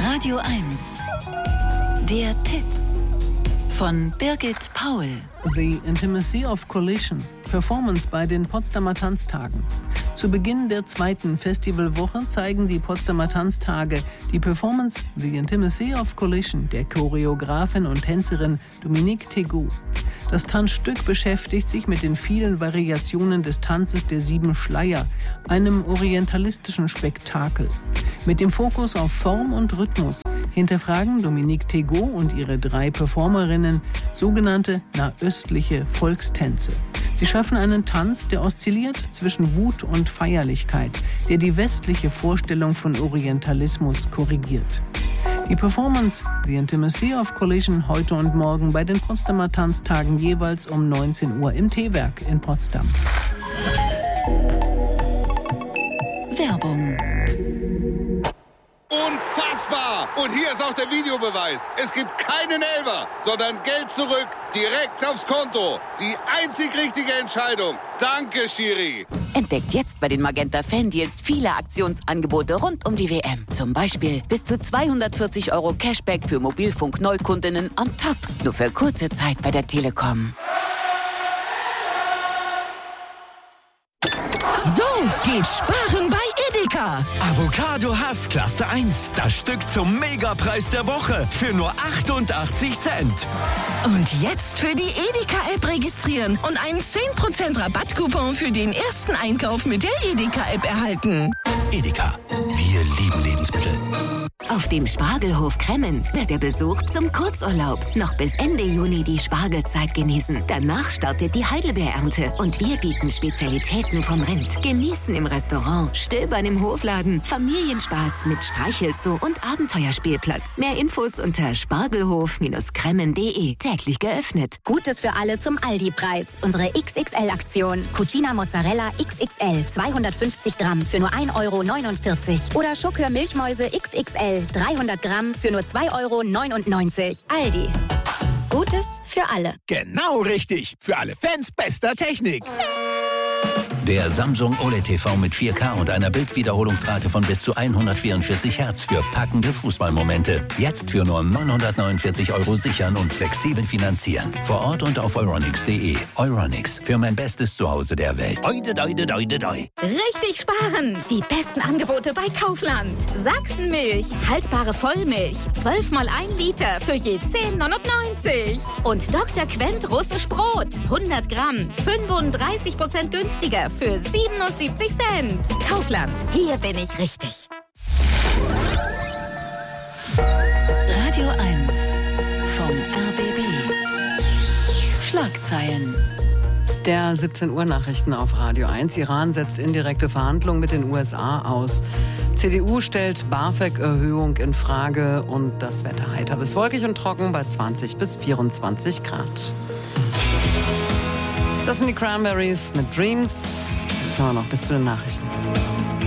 Radio 1. Der Tipp von Birgit Paul. The Intimacy of Collision. Performance bei den Potsdamer Tanztagen. Zu Beginn der zweiten Festivalwoche zeigen die Potsdamer Tanztage die Performance The Intimacy of Collision der Choreografin und Tänzerin Dominique Tegault. Das Tanzstück beschäftigt sich mit den vielen Variationen des Tanzes der 7 Schleier, einem orientalistischen Spektakel. Mit dem Fokus auf Form und Rhythmus hinterfragen Dominique Tegault und ihre 3 Performerinnen sogenannte nahöstliche Volkstänze. Sie schaffen einen Tanz, der oszilliert zwischen Wut und Feierlichkeit, der die westliche Vorstellung von Orientalismus korrigiert. Die Performance The Intimacy of Collision heute und morgen bei den Potsdamer Tanztagen jeweils um 19 Uhr im Teewerk in Potsdam. Werbung. Unfassbar! Und hier ist auch der Videobeweis. Es gibt keinen Elfer, sondern Geld zurück, direkt aufs Konto. Die einzig richtige Entscheidung. Danke, Schiri. Entdeckt jetzt bei den Magenta Fan-Deals viele Aktionsangebote rund um die WM. Zum Beispiel bis zu 240 € Cashback für Mobilfunk-Neukundinnen on top. Nur für kurze Zeit bei der Telekom. So geht Sparen bei Edeka. Avocado Hass Klasse 1. Das Stück zum Megapreis der Woche für nur 88 Cent. Und jetzt für die Edeka-App registrieren und einen 10% Rabattcoupon für den ersten Einkauf mit der Edeka-App erhalten. Edeka. Wir lieben Lebensmittel. Auf dem Spargelhof Kremmen wird der Besuch zum Kurzurlaub. Noch bis Ende Juni die Spargelzeit genießen. Danach startet die Heidelbeerernte und wir bieten Spezialitäten vom Rind. Genießen im Restaurant, stöbern im Hofladen, Familienspaß mit Streichelzoo und Abenteuerspielplatz. Mehr Infos unter spargelhof-kremmen.de. Täglich geöffnet. Gutes für alle zum Aldi-Preis. Unsere XXL-Aktion. Cucina Mozzarella XXL 250 Gramm für nur 1,49 € oder Schokör Milchmäuse XXL 300 Gramm für nur 2,99 €. Aldi. Gutes für alle. Genau richtig. Für alle Fans bester Technik. Der Samsung OLED TV mit 4K und einer Bildwiederholungsrate von bis zu 144 Hertz für packende Fußballmomente. Jetzt für nur 949 € sichern und flexibel finanzieren. Vor Ort und auf euronics.de. Euronics, für mein bestes Zuhause der Welt. Oide, doide, doide, doi. Richtig sparen. Die besten Angebote bei Kaufland. Sachsenmilch. Haltbare Vollmilch. 12 mal 1 Liter für je 10,99 €. Und Dr. Quent russisch Brot. 100 Gramm. 35% günstiger für 77 Cent. Kaufland. Hier bin ich richtig. Radio 1 vom RBB. Schlagzeilen. Der 17 Uhr Nachrichten auf Radio 1. Iran setzt indirekte Verhandlungen mit den USA aus. CDU stellt BAföG-Erhöhung in Frage und das Wetter heiter bis wolkig und trocken bei 20 bis 24 Grad. Das sind die Cranberries mit Dreams. Das hören wir noch bis zu den Nachrichten.